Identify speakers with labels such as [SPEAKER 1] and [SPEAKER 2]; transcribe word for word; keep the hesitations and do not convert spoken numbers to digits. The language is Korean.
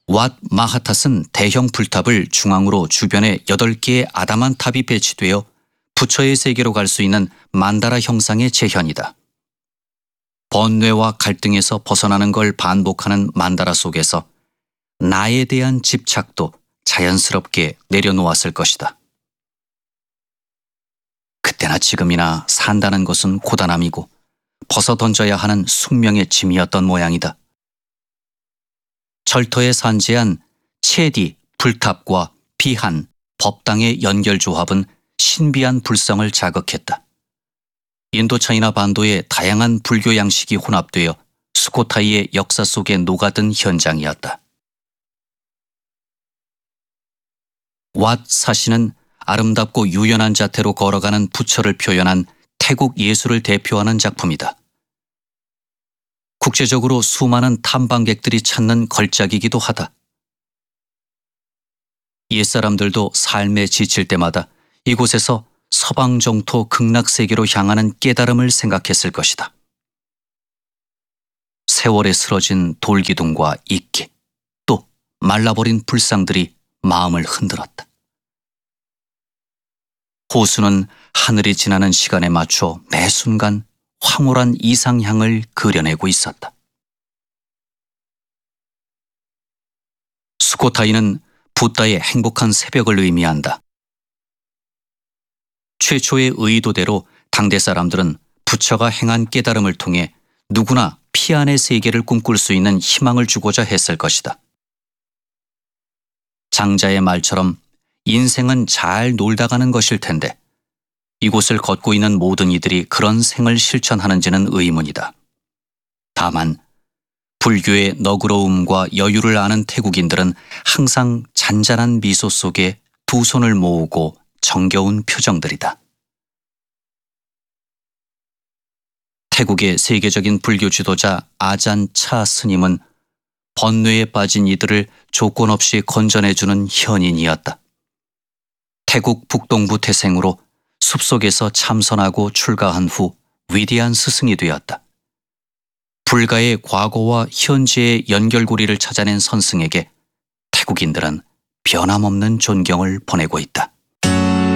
[SPEAKER 1] 왓 마하탓은 대형 불탑을 중앙으로 주변에 여덟 개의 아담한 탑이 배치되어 부처의 세계로 갈 수 있는 만다라 형상의 재현이다. 번뇌와 갈등에서 벗어나는 걸 반복하는 만다라 속에서 나에 대한 집착도 자연스럽게 내려놓았을 것이다. 그때나 지금이나 산다는 것은 고단함이고 벗어던져야 하는 숙명의 짐이었던 모양이다. 철터에 산재한 체디, 불탑과 비한, 법당의 연결조합은 신비한 불성을 자극했다. 인도차이나 반도의 다양한 불교 양식이 혼합되어 수코타이의 역사 속에 녹아든 현장이었다. 왓 사시는 아름답고 유연한 자태로 걸어가는 부처를 표현한 태국 예술을 대표하는 작품이다. 국제적으로 수많은 탐방객들이 찾는 걸작이기도 하다. 옛사람들도 삶에 지칠 때마다 이곳에서 서방 정토 극락세계로 향하는 깨달음을 생각했을 것이다. 세월에 쓰러진 돌기둥과 이끼, 또 말라버린 불상들이 마음을 흔들었다. 호수는 하늘이 지나는 시간에 맞춰 매 순간 황홀한 이상향을 그려내고 있었다. 수코타이는 붓다의 행복한 새벽을 의미한다. 최초의 의도대로 당대 사람들은 부처가 행한 깨달음을 통해 누구나 피안의 세계를 꿈꿀 수 있는 희망을 주고자 했을 것이다. 장자의 말처럼 인생은 잘 놀다 가는 것일 텐데 이곳을 걷고 있는 모든 이들이 그런 생을 실천하는지는 의문이다. 다만 불교의 너그러움과 여유를 아는 태국인들은 항상 잔잔한 미소 속에 두 손을 모으고 정겨운 표정들이다. 태국의 세계적인 불교 지도자 아잔 차 스님은 번뇌에 빠진 이들을 조건 없이 건져내주는 현인이었다. 태국 북동부 태생으로 숲속에서 참선하고 출가한 후 위대한 스승이 되었다. 불가의 과거와 현재의 연결고리를 찾아낸 선승에게 태국인들은 변함없는 존경을 보내고 있다.